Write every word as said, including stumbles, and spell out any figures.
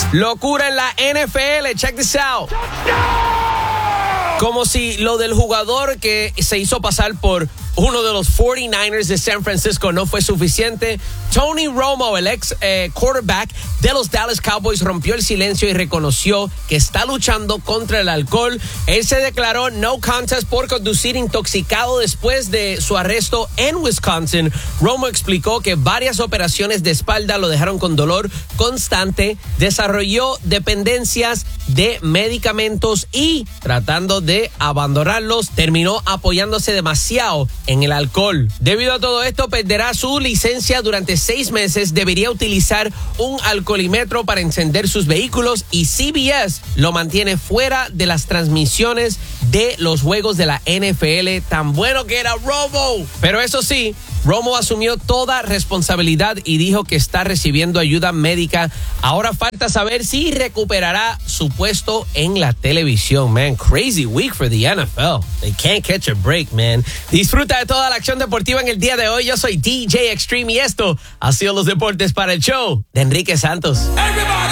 Locura en la N F L, check this out. Como si lo del jugador que se hizo pasar por uno de los cuarenta y nueve ers de San Francisco no fue suficiente. Tony Romo, el ex eh, quarterback de los Dallas Cowboys, rompió el silencio y reconoció que está luchando contra el alcohol. Él se declaró no contest por conducir intoxicado después de su arresto en Wisconsin. Romo explicó que varias operaciones de espalda lo dejaron con dolor constante, desarrolló dependencias de medicamentos y, tratando de abandonarlos, terminó apoyándose demasiado en el alcohol. Debido a todo esto, perderá su licencia durante seis meses. Debería utilizar un alcoholímetro para encender sus vehículos y C B S lo mantiene fuera de las transmisiones de los juegos de la N F L. Tan bueno que era Romo. Pero eso sí, Romo asumió toda responsabilidad y dijo que está recibiendo ayuda médica. Ahora falta saber si recuperará su puesto en la televisión. Man, crazy week for the N F L. They can't catch a break, man. Disfruta de toda la acción deportiva en el día de hoy. Yo soy D J Extreme y esto ha sido los deportes para el show de Enrique Santos. Everybody.